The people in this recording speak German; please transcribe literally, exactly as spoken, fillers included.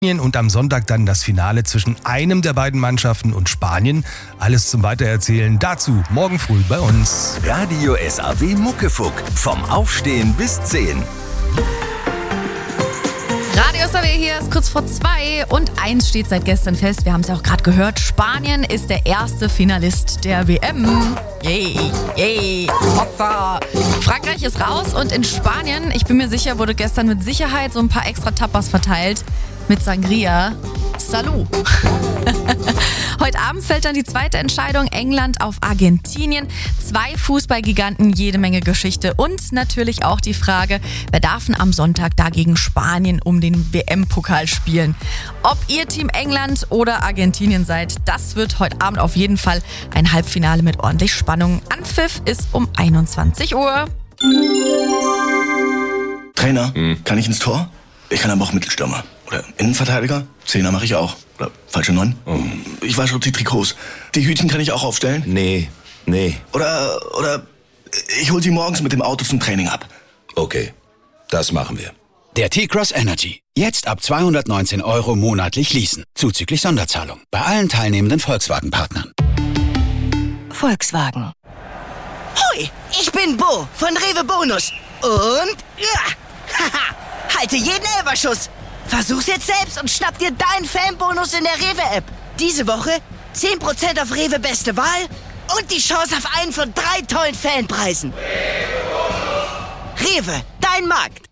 Und am Sonntag dann das Finale zwischen einem der beiden Mannschaften und Spanien. Alles zum Weitererzählen dazu morgen früh bei uns. Radio S A W Muckefuck. Vom Aufstehen bis zehn. Radio S A W hier ist kurz vor zwei und eins steht seit gestern fest. Wir haben es ja auch gerade gehört. Spanien ist der erste Finalist der W M. Yay, yay, Hossa. Frankreich ist raus und in Spanien, ich bin mir sicher, wurde gestern mit Sicherheit so ein paar extra Tapas verteilt. Mit Sangria. Salud. Heute Abend fällt dann die zweite Entscheidung. England auf Argentinien. Zwei Fußballgiganten, jede Menge Geschichte. Und natürlich auch die Frage, wer darf denn am Sonntag da gegen Spanien um den W M-Pokal spielen? Ob ihr Team England oder Argentinien seid, das wird heute Abend auf jeden Fall ein Halbfinale mit ordentlich Spannung. Anpfiff ist um einundzwanzig Uhr. Trainer, hm. kann ich ins Tor? Ich kann aber auch Mittelstürmer. Oder Innenverteidiger? Zehner mache ich auch. Oder falsche Neun? Oh. Ich wasche auch die Trikots. Die Hütchen kann ich auch aufstellen? Nee, nee. Oder, oder ich hol sie morgens mit dem Auto zum Training ab. Okay, das machen wir. Der T-Cross Energy. Jetzt ab zweihundertneunzehn Euro monatlich leasen. Zuzüglich Sonderzahlung. Bei allen teilnehmenden Volkswagen-Partnern. Volkswagen. Hoi, ich bin Bo von Rewe Bonus. Und... Ja, haha, halte jeden Elberschuss. Versuch's jetzt selbst und schnapp dir deinen Fanbonus in der Rewe-App. Diese Woche zehn Prozent auf Rewe Beste Wahl und die Chance auf einen von drei tollen Fanpreisen. Rewe, dein Markt.